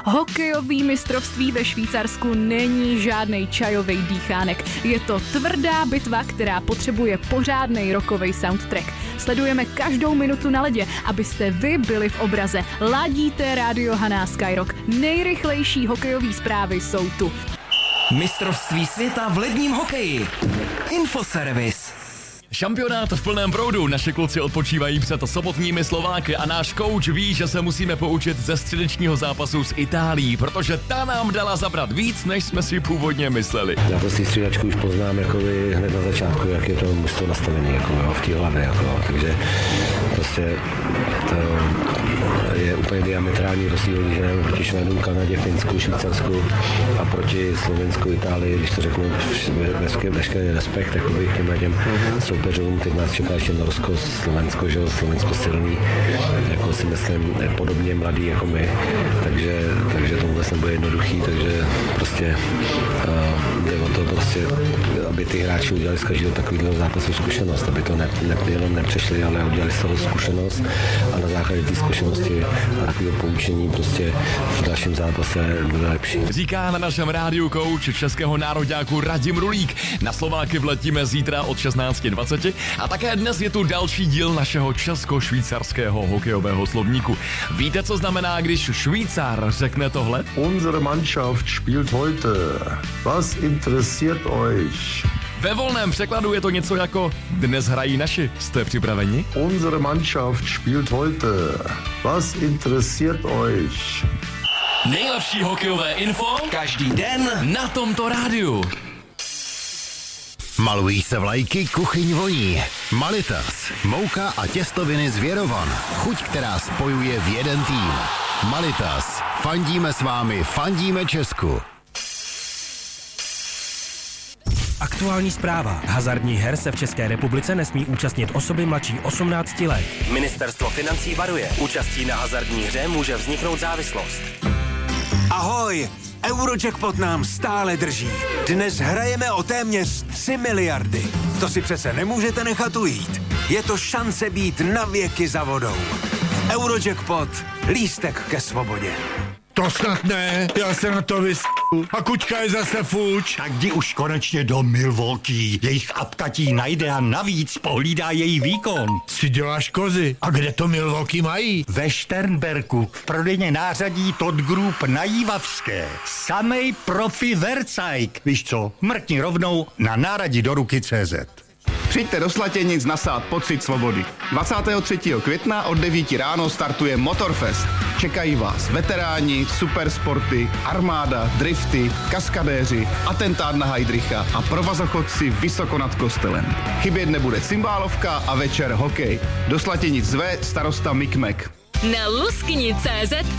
Hokejový mistrovství ve Švýcarsku není žádnej čajovej dýchánek. Je to tvrdá bitva, která potřebuje pořádnej rockovej soundtrack. Sledujeme každou minutu na ledě, abyste vy byli v obraze. Ladíte Rádio Haná Skyrock. Nejrychlejší hokejové zprávy jsou tu. Mistrovství světa v ledním hokeji. Infoservis. Šampionát v plném proudu, naši kluci odpočívají před sobotními Slováky a náš kouč ví, že se musíme poučit ze středečního zápasu s Itálií, protože ta nám dala zabrat víc, než jsme si původně mysleli. Já prostě střídačku už poznám jakoby hned na začátku, jak je to mužstvo nastavený jako, v té hlavě, jako, takže prostě to je úplně diametrální rozdíl, když jdeme proti Švédům, Kanadě, Finsku, Švýcarsku a proti Slovensku, Itálii, když to řeknu veškerý respekt jakoby, k těm soupeřům. Teď nás čeká ještě Norsko, Slovensko, že jo, Slovensko silný, jako si myslím, podobně mladý jako my, takže to vůbec nebude jednoduchý, takže prostě jde o to prostě, aby ty hráči udělali z každého takového zápasu zkušenost, aby to jenom nepřešli, ale udělali z toho zkušenost a na základě té zkušenosti a takového poučení prostě v dalším zápase bude lepší. Říká na našem rádiu kouč českého nároďáku Radim Rulík. Na Slováky vletíme zítra od 16:20 a také dnes je tu další díl našeho česko-švýcarského hokejového slovníku. Víte, co znamená, když Švýcar řekne tohle? Unsere Mannschaft spielt heute. Was interessiert euch? Ve volném překladu je to něco jako dnes hrají naši. Jste připraveni? Unsere Mannschaft spielt heute. Was interessiert euch? Nejlepší hokejové info každý den na tomto rádiu. Malují se vlajky, kuchyň voní. Malitas, mouka a těstoviny z Věrovan. Chuť, která spojuje v jeden tým. Malitas, fandíme s vámi, fandíme Česku. Aktuální zpráva. Hazardních her se v České republice nesmí účastnit osoby mladší 18 let. Ministerstvo financí varuje. Účastí na hazardní hře může vzniknout závislost. Ahoj! Eurojackpot nám stále drží. Dnes hrajeme o téměř 3 miliardy. To si přece nemůžete nechat ujít. Je to šance být na věky za vodou. Eurojackpot. Lístek ke svobodě. To snad ne, já se na to a kuťka je zase fuč. Tak jdi už konečně do Milwaukee. Jejich apka ti najde a navíc pohlídá její výkon. Si děláš kozy. A kde to Milwaukee mají? Ve Šternberku, v prodejně nářadí Todd Group na Jívavské. Samej profi Vercajk. Víš co, mrkni rovnou na náradí do ruky CZ. Přijďte do Slatěnic nasát pocit svobody. 23. května od 9 ráno startuje Motorfest. Čekají vás veteráni, supersporty, armáda, drifty, kaskadéři, atentát na Heidricha a provazochodci vysoko nad kostelem. Chybět nebude cymbálovka a večer hokej. Do Slatěnic zve starosta Mikmek. Na luskni.cz